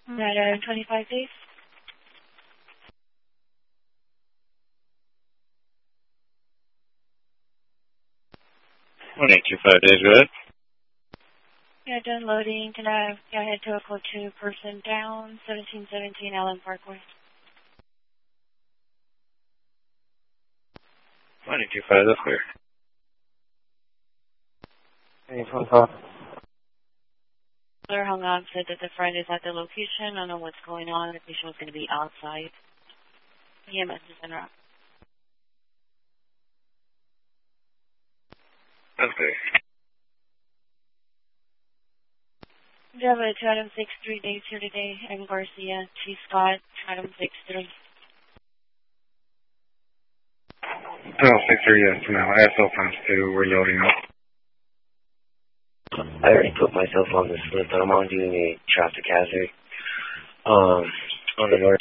Matter 25 days. 1825 days, go ahead. Yeah, done loading. Can I head to a code 2 person down, 1717 Allen Parkway. 1825, that's clear. 1825. Clear hung on, said that the friend is at the location. I don't know what's going on. The patient was going to be outside. EMS is en route. That's clear. We have a 263 days here today. M. Garcia, Chief Scott, 263. 263, yes, now. ASL times 2, we're loading up. I already put myself on this list, but I'm on doing a traffic hazard on the north